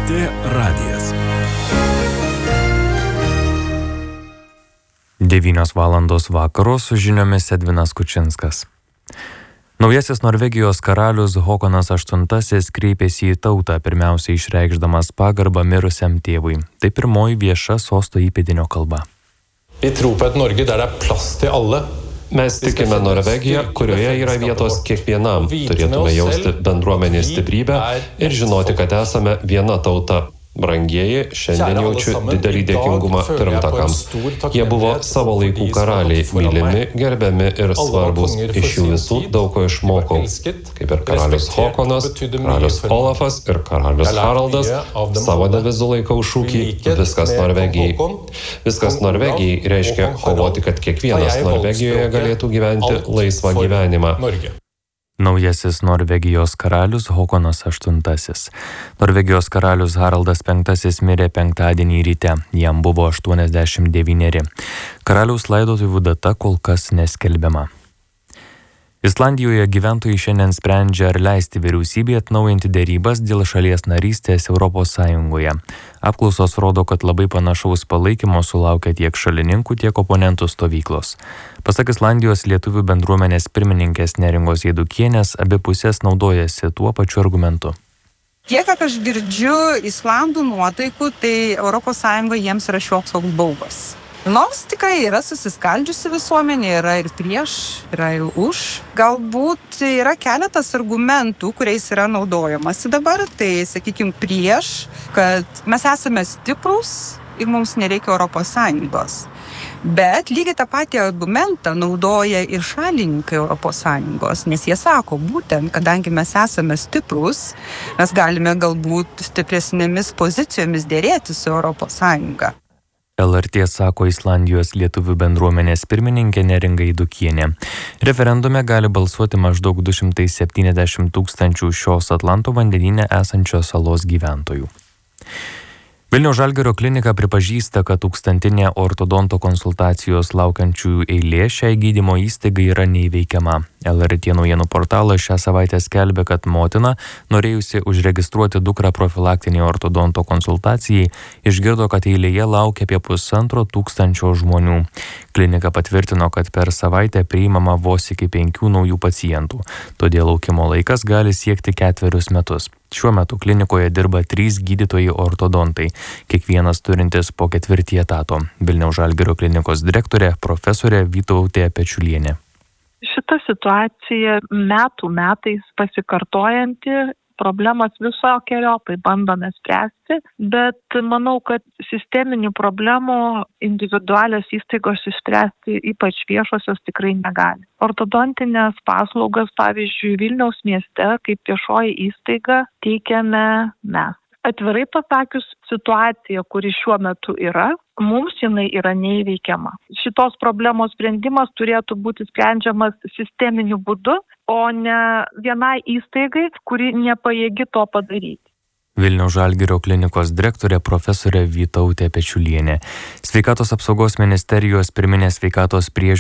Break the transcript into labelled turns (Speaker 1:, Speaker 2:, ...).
Speaker 1: LRT radijas.
Speaker 2: 9 valandos vakaro su žiniomis Edvinas Kučinskas. Naujasis Norvegijos karalius Håkonas VIII kreipėsi į tautą, pirmiausia išreikšdamas pagarbą mirusiam tėvui. Tai pirmoji vieša sosto įpėdinio kalba.
Speaker 3: Vi tror på et Norge der det er plass til alle.
Speaker 4: Mes tikime Norvegiją, kurioje yra vietos kiekvienam. Turėtume jausti bendruomenės stiprybę ir žinoti, kad esame viena tauta. Brangieji, šiandien jaučiu didelį dėkingumą pirmtakams. Jie buvo savo laikų karaliai, mylimi, gerbiami ir svarbus. Iš jų visų daug ko išmokau. Kaip ir karalius Håkonas, karalius Olafas ir karalius Haraldas, savo devizu laikau šūkį "Viskas Norvegijai". Viskas Norvegijai reiškia kovoti, kad kiekvienas Norvegijoje galėtų gyventi laisvą gyvenimą.
Speaker 2: Naujasis Norvegijos karalius Håkonas VIII. Norvegijos karalius Haraldas V mirė penktadienį ryte. Jam buvo 89. Karaliaus laidotuvių data kol kas neskelbiama. Islandijoje gyventojai šiandien sprendžia, ar leisti vyriausybei atnaujinti derybas dėl šalies narystės Europos Sąjungoje. Apklausos rodo, kad labai panašaus palaikymo sulaukia tiek šalininkų, tiek oponentų stovyklos. Pasak Islandijos lietuvių bendruomenės pirmininkės Neringos Eidukienės, abi pusės naudojasi tuo pačiu argumentu.
Speaker 5: Tiek, kad aš girdžiu islandų nuotaikų, tai Europos Sąjunga jiems yra šioks toks baubas. Nors tikrai yra susiskaldžiusi visuomenė, yra ir prieš, yra ir už. Galbūt yra keletas argumentų, kuriais yra naudojamasi dabar. Tai, sakykime, prieš, kad mes esame stiprus ir mums nereikia Europos Sąjungos. Bet lygiai tą patį argumentą naudoja ir šalininkai Europos Sąjungos, nes jie sako, būtent, kadangi mes esame stiprus, mes galime galbūt stipresnėmis pozicijomis dėrėti su Europos Sąjunga.
Speaker 2: LRT sako Islandijos lietuvių bendruomenės pirmininkė Neringa Eidukienė. Referendume gali balsuoti maždaug 270 000 šios Atlanto vandenyne esančios salos gyventojų. Vilniaus Žalgirio klinika pripažįsta, kad tūkstantinė ortodonto konsultacijos laukiančiųjų eilė šiai gydymo įstaigai yra neįveikiama. LRT naujienų portalas šią savaitę skelbė, kad motina, norėjusi užregistruoti dukrą profilaktiniai ortodonto konsultacijai, išgirdo, kad eilėje laukia apie 500 žmonių. Klinika patvirtino, kad per savaitę priimama vos iki 5 naujų pacientų, todėl laukimo laikas gali siekti 4 metus. Šiuo metu klinikoje dirba 3 gydytojai ortodontai, kiekvienas turintis po 4 etato. Vilniaus Žalgirio klinikos direktorė profesorė Vytautė Pečiulienė.
Speaker 6: Šita situacija metų metais pasikartojanti, problemas visokiojopai bandome spręsti, bet manau, kad sisteminių problemų individualios įstaigos išspręsti, ypač viešosios, tikrai negali. Ortodontinės paslaugas, pavyzdžiui, Vilniaus mieste kaip viešoji įstaiga teikiame mes. Atvirai pasakius, situacija, kuri šiuo metu yra, mums jinai yra neįveikiama. Šitos problemos sprendimas turėtų būti sprendžiamas sisteminiu būdu, o ne vienai įstaigai, kuri nepajėgi to padaryti.
Speaker 2: Vilniaus Žalgirio klinikos direktorė profesorė Vytautė Pečiulienė. Sveikatos apsaugos ministerijos pirminės sveikatos priežiūros